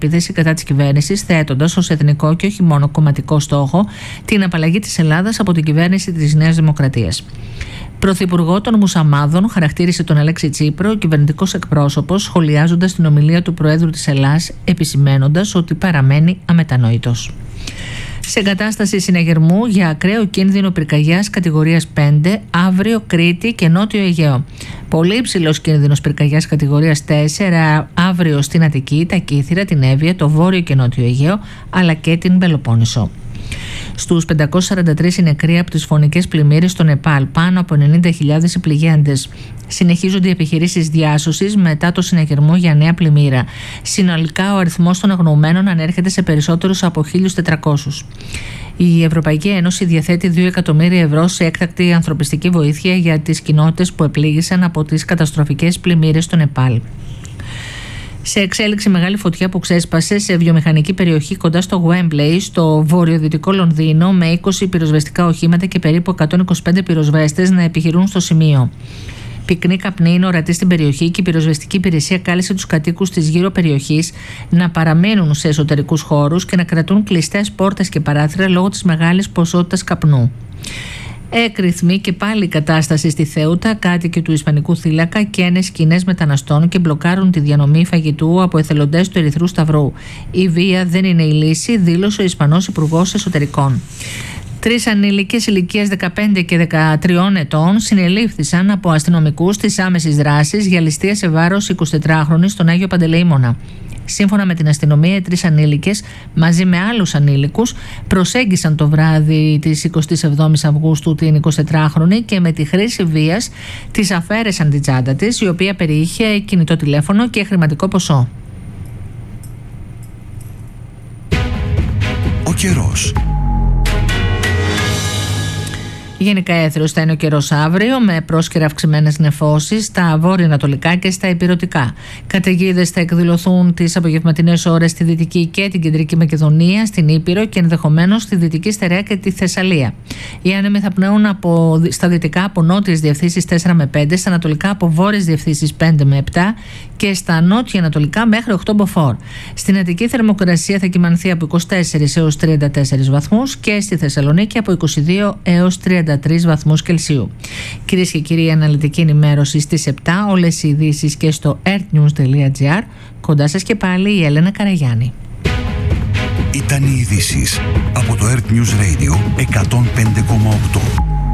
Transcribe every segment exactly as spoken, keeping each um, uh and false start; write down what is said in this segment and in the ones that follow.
επίθεση κατά της κυβέρνησης, θέτοντας ως εθνικό και όχι μόνο κομματικό στόχο την απαλλαγή της Ελλάδας από την κυβέρνηση της Νέας Δημοκρατίας. Πρωθυπουργό των Μουσαμάδων χαρακτήρισε τον Αλέξη Τσίπρα ο κυβερνητικός εκπρόσωπος, σχολιάζοντας την ομιλία του Προέδρου της Ελλάδας, επισημαίνοντας ότι παραμένει αμετανόητος. Σε κατάσταση συναγερμού για ακραίο κίνδυνο πυρκαγιάς κατηγορίας πέντε, αύριο Κρήτη και Νότιο Αιγαίο. Πολύ υψηλός κίνδυνος πυρκαγιάς κατηγορίας τέσσερα, αύριο στην Αττική, τα Κύθυρα, την Εύβοια, το Βόρειο και Νότιο Αιγαίο, αλλά και την Πελοπόννησο. Στους πεντακόσιοι σαράντα τρεις οι νεκροί από τις φωνικές πλημμύρες στο Νεπάλ, πάνω από ενενήντα χιλιάδες οι πληγέντες. Συνεχίζονται οι επιχειρήσεις διάσωσης μετά το συναγερμό για νέα πλημμύρα. Συνολικά ο αριθμός των αγνοωμένων ανέρχεται σε περισσότερους από χίλιους τετρακόσιους. Η Ευρωπαϊκή Ένωση διαθέτει δύο εκατομμύρια ευρώ σε έκτακτη ανθρωπιστική βοήθεια για τις κοινότητες που επλήγησαν από τις καταστροφικές πλημμύρες στο Νεπάλ. Σε εξέλιξη μεγάλη φωτιά που ξέσπασε σε βιομηχανική περιοχή κοντά στο Wembley, στο βορειοδυτικό Λονδίνο, με είκοσι πυροσβεστικά οχήματα και περίπου εκατόν είκοσι πέντε πυροσβέστες να επιχειρούν στο σημείο. Πυκνή καπνή είναι ορατή στην περιοχή και η πυροσβεστική υπηρεσία κάλεσε τους κατοίκους της γύρω περιοχής να παραμένουν σε εσωτερικούς χώρους και να κρατούν κλειστές πόρτες και παράθυρα λόγω της μεγάλης ποσότητας καπνού. Έκρηθμη και πάλι η κατάσταση στη Θέουτα, κάτοικοι του Ισπανικού θύλακα καίνε σκηνές μεταναστών και μπλοκάρουν τη διανομή φαγητού από εθελοντές του Ερυθρού Σταυρού. Η βία δεν είναι η λύση, δήλωσε ο Ισπανός Υπουργός Εσωτερικών. Τρεις ανήλικες ηλικίας δεκαπέντε και δεκατρία ετών συνελήφθησαν από αστυνομικούς της άμεσης δράσης για ληστεία σε βάρος εικοσιτετράχρονης στον Άγιο Παντελεήμονα. Σύμφωνα με την αστυνομία, οι τρεις ανήλικες μαζί με άλλους ανήλικους προσέγγισαν το βράδυ της εικοστής εβδόμης Αυγούστου την εικοσιτετράχρονη και με τη χρήση βίας της αφαίρεσαν την τσάντα της, η οποία περιείχε κινητό τηλέφωνο και χρηματικό ποσό. Ο καιρός. Γενικά έθριος θα είναι ο καιρός αύριο, με πρόσκαιρα αυξημένες νεφώσεις στα βόρειο-ανατολικά και στα ηπειρωτικά. Καταιγίδες θα εκδηλωθούν τις απογευματινές ώρες στη Δυτική και την Κεντρική Μακεδονία, στην Ήπειρο και ενδεχομένως στη Δυτική Στερεά και τη Θεσσαλία. Οι άνεμοι θα πνέουν από, στα δυτικά από νότιες διευθύνσεις τέσσερα με πέντε, στα ανατολικά από βόρειες διευθύνσεις πέντε με επτά και στα νότια-ανατολικά μέχρι οκτώ μποφόρ. Στην Αττική θερμοκρασία θα κυμανθεί από είκοσι τέσσερα έως τριάντα τέσσερα βαθμούς και στη Θεσσαλονίκη από είκοσι δύο έως τριάντα τρεις βαθμούς Κελσίου. Κυρίες και κύριοι, η αναλυτική ενημέρωση στις επτά, όλες οι ειδήσεις και στο earthnews τελεία gr. Κοντά σας και πάλι η Έλενα Καραγιάννη. Ήταν οι ειδήσεις από το Earth News Radio εκατόν πέντε κόμμα οκτώ.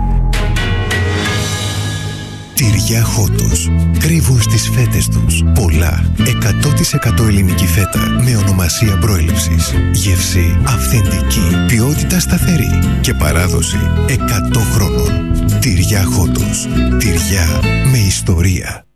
Τυριά Χότος. Κρύβουν στις φέτες τους πολλά. εκατό τοις εκατό ελληνική φέτα με ονομασία προέλευσης. Γεύση αυθεντική. Ποιότητα σταθερή. Και παράδοση εκατό χρόνων. Τυριά Χότος. Τυριά με ιστορία.